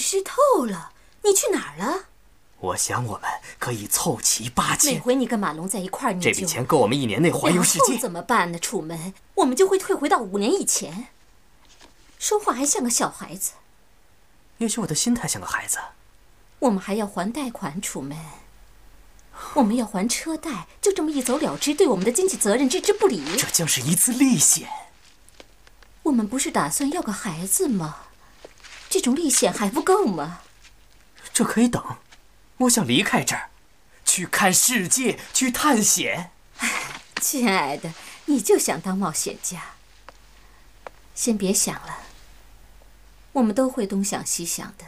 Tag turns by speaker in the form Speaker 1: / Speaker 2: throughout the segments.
Speaker 1: 湿透了，你去哪儿了？
Speaker 2: 我想我们可以凑齐8000。
Speaker 1: 每回你跟马龙在一块儿，你
Speaker 2: 这笔钱够我们1年内环游世界。
Speaker 1: 然后怎么办呢，楚门？我们就会退回到5年以前。说话还像个小孩子。
Speaker 2: 也许我的心态像个孩子。
Speaker 1: 我们还要还贷款，楚门。我们要还车贷，就这么一走了之，对我们的经济责任置之不理。
Speaker 2: 这将是一次历险。
Speaker 1: 我们不是打算要个孩子吗？这种历险还不够吗？
Speaker 2: 这可以等。我想离开这儿，去看世界，去探险。
Speaker 1: 亲爱的，你就想当冒险家。先别想了，我们都会东想西想的。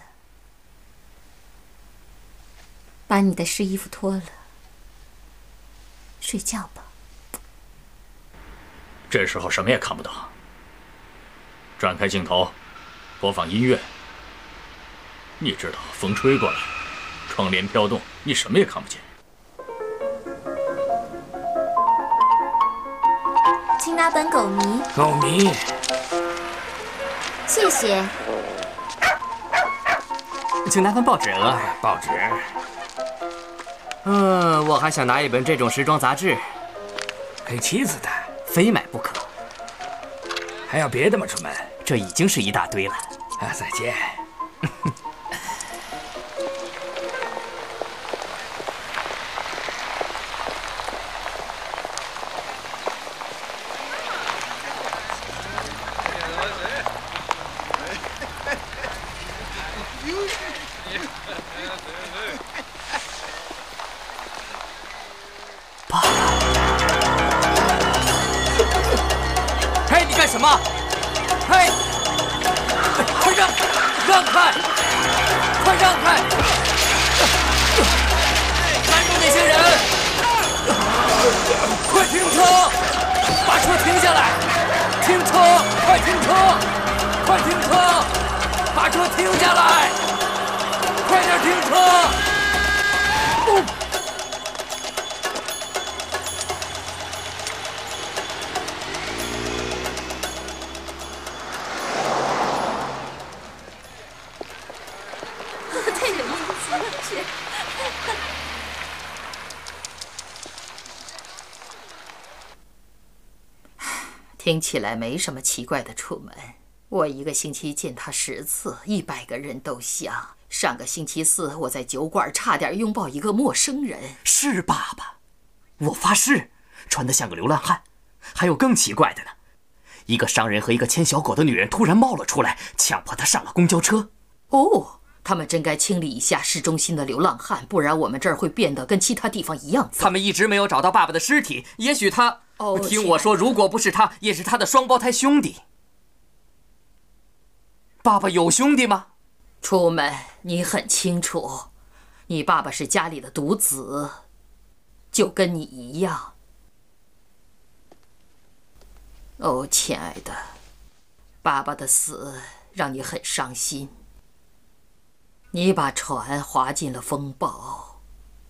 Speaker 1: 把你的湿衣服脱了，睡觉吧。
Speaker 3: 这时候什么也看不到。转开镜头，播放音乐。你知道，风吹过来，窗帘飘动，你什么也看不见。
Speaker 1: 请拿本狗迷。
Speaker 4: 狗迷。
Speaker 1: 谢谢。
Speaker 2: 请拿份报纸额。
Speaker 4: 报纸。
Speaker 2: 我还想拿一本这种时装杂志，
Speaker 4: 给妻子的，
Speaker 2: 非买不可。
Speaker 4: 还有别的吗，楚门？
Speaker 2: 这已经是一大堆了。
Speaker 4: 再见。
Speaker 2: 嘿，你干什么？嘿，快让开！快让开！拦住那些人！快停车！把车停下来！停车！快停车！快停车！把车停下来！快点停车！
Speaker 5: 听起来没什么奇怪的，楚门。我一个星期见他10次，100个人都像。上个星期4，我在酒馆差点拥抱一个陌生人。
Speaker 2: 是爸爸，我发誓，穿得像个流浪汉。还有更奇怪的呢，一个商人和一个牵小狗的女人突然冒了出来，强迫他上了公交车。
Speaker 5: 哦，他们真该清理一下市中心的流浪汉，不然我们这儿会变得跟其他地方一样脏。
Speaker 2: 他们一直没有找到爸爸的尸体，也许他……听我说，如果不是他，也是他的双胞胎兄弟。爸爸有兄弟吗？
Speaker 5: 楚门，你很清楚，你爸爸是家里的独子，就跟你一样。哦，亲爱的，爸爸的死让你很伤心。你把船划进了风暴，